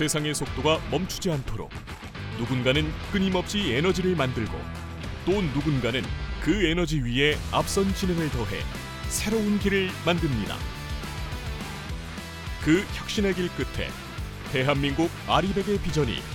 세상의 속도가 멈추지 않도록 누군가는 끊임없이 에너지를 만들고 또 누군가는 그 에너지 위에 앞선 지능을 더해 새로운 길을 만듭니다. 그 혁신의 길 끝에 대한민국 아리백의 비전이